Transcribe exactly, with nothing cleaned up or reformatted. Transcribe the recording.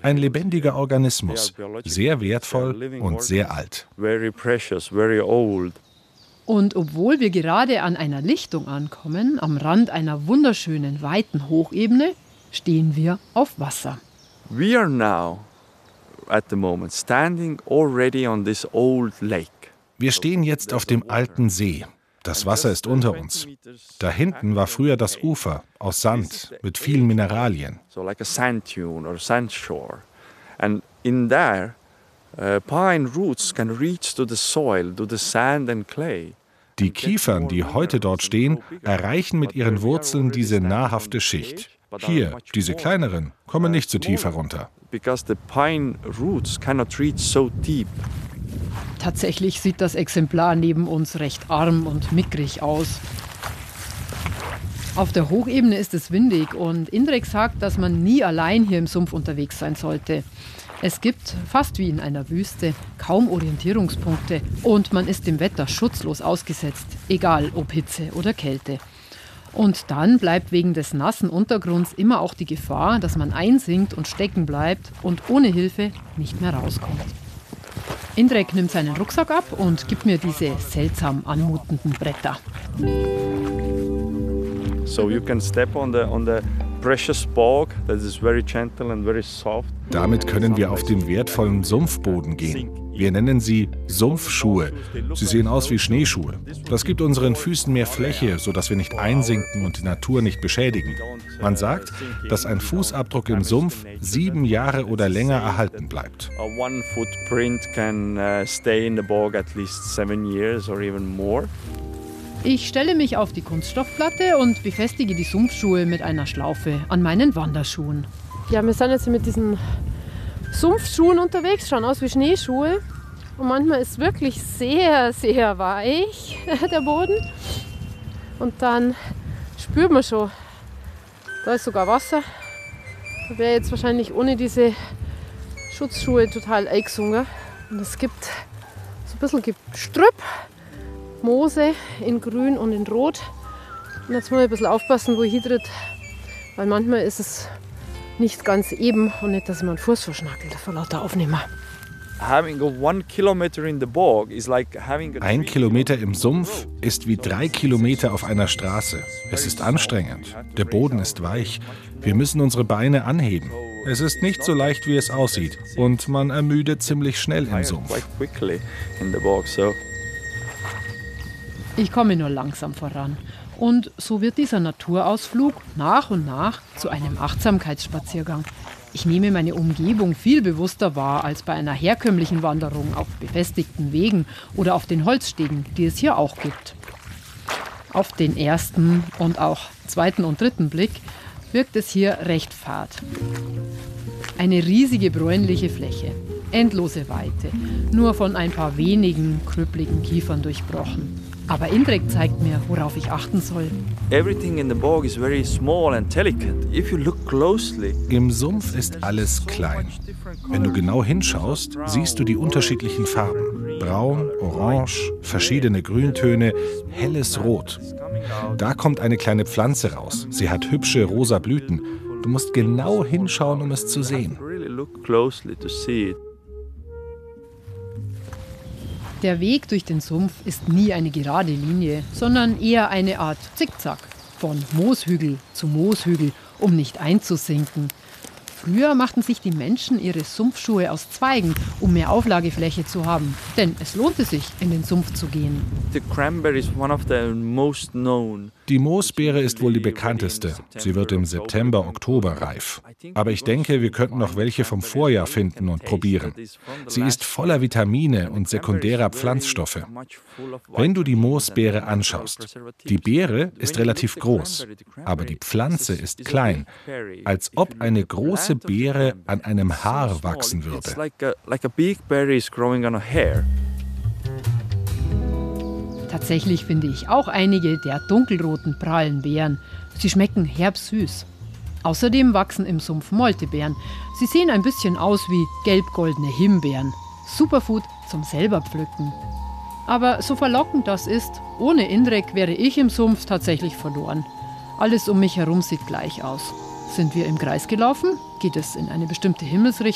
Ein lebendiger Organismus, sehr wertvoll und sehr alt. Und obwohl wir gerade an einer Lichtung ankommen, am Rand einer wunderschönen, weiten Hochebene, stehen wir auf Wasser. We are now at the moment standing already on this old lake. Wir stehen jetzt auf dem alten See. Das Wasser ist unter uns. Da hinten war früher das Ufer aus Sand mit vielen Mineralien. So like a sand dune or sand shore. And in there, uh, pine roots can reach to the soil, to the sand and clay. Die Kiefern, die heute dort stehen, erreichen mit ihren Wurzeln diese nahrhafte Schicht. Hier, diese kleineren, kommen nicht so tief herunter. Because the pine roots cannot reach so deep. Tatsächlich sieht das Exemplar neben uns recht arm und mickrig aus. Auf der Hochebene ist es windig und Indrek sagt, dass man nie allein hier im Sumpf unterwegs sein sollte. Es gibt, fast wie in einer Wüste, kaum Orientierungspunkte und man ist dem Wetter schutzlos ausgesetzt, egal ob Hitze oder Kälte. Und dann bleibt wegen des nassen Untergrunds immer auch die Gefahr, dass man einsinkt und stecken bleibt und ohne Hilfe nicht mehr rauskommt. Indrek nimmt seinen Rucksack ab und gibt mir diese seltsam anmutenden Bretter. So you can step on the on the precious bog that is very gentle and very soft. Damit können wir auf dem wertvollen Sumpfboden gehen. Wir nennen sie Sumpfschuhe. Sie sehen aus wie Schneeschuhe. Das gibt unseren Füßen mehr Fläche, sodass wir nicht einsinken und die Natur nicht beschädigen. Man sagt, dass ein Fußabdruck im Sumpf sieben Jahre oder länger erhalten bleibt. A one footprint can uh, stay in the bog at least seven years or even more. Ich stelle mich auf die Kunststoffplatte und befestige die Sumpfschuhe mit einer Schlaufe an meinen Wanderschuhen. Ja, wir sind jetzt mit diesen Sumpfschuhen unterwegs, schauen aus wie Schneeschuhe. Und manchmal ist es wirklich sehr, sehr weich, der Boden. Und dann spürt man schon, da ist sogar Wasser. Da wäre jetzt wahrscheinlich ohne diese Schutzschuhe total eingesunken. Und es gibt so ein bisschen Gestrüpp, Moose in grün und in rot. Und jetzt muss ich ein bisschen aufpassen, wo ich hintritt, weil manchmal ist es nicht ganz eben und nicht, dass ich meinen Fuß verschnackelt vor lauter Aufnehmer. Ein Kilometer im Sumpf ist wie drei Kilometer auf einer Straße. Es ist anstrengend. Der Boden ist weich. Wir müssen unsere Beine anheben. Es ist nicht so leicht, wie es aussieht. Und man ermüdet ziemlich schnell im Sumpf. Ich komme nur langsam voran. Und so wird dieser Naturausflug nach und nach zu einem Achtsamkeitsspaziergang. Ich nehme meine Umgebung viel bewusster wahr als bei einer herkömmlichen Wanderung auf befestigten Wegen oder auf den Holzstegen, die es hier auch gibt. Auf den ersten und auch zweiten und dritten Blick wirkt es hier recht fad. Eine riesige bräunliche Fläche, endlose Weite, nur von ein paar wenigen krüppligen Kiefern durchbrochen. Aber Indrek zeigt mir, worauf ich achten soll. Everything in the bog is very small and delicate. If you look closely. Im Sumpf ist alles klein. Wenn du genau hinschaust, siehst du die unterschiedlichen Farben. Braun, orange, verschiedene Grüntöne, helles Rot. Da kommt eine kleine Pflanze raus. Sie hat hübsche rosa Blüten. Du musst genau hinschauen, um es zu sehen. Der Weg durch den Sumpf ist nie eine gerade Linie, sondern eher eine Art Zickzack. Von Mooshügel zu Mooshügel, um nicht einzusinken. Früher machten sich die Menschen ihre Sumpfschuhe aus Zweigen, um mehr Auflagefläche zu haben. Denn es lohnte sich, in den Sumpf zu gehen. Die Moosbeere ist wohl die bekannteste. Sie wird im September, Oktober reif. Aber ich denke, wir könnten noch welche vom Vorjahr finden und probieren. Sie ist voller Vitamine und sekundärer Pflanzstoffe. Wenn du die Moosbeere anschaust, die Beere ist relativ groß, aber die Pflanze ist klein, als ob eine große Beere an einem Haar wachsen würde. Tatsächlich finde ich auch einige der dunkelroten, prallen Beeren. Sie schmecken herbsüß. Außerdem wachsen im Sumpf Moltebeeren. Sie sehen ein bisschen aus wie gelb-goldene Himbeeren. Superfood zum selber pflücken. Aber so verlockend das ist, ohne Indrek wäre ich im Sumpf tatsächlich verloren. Alles um mich herum sieht gleich aus. Sind wir im Kreis gelaufen? Geht es in eine bestimmte Himmelsrichtung?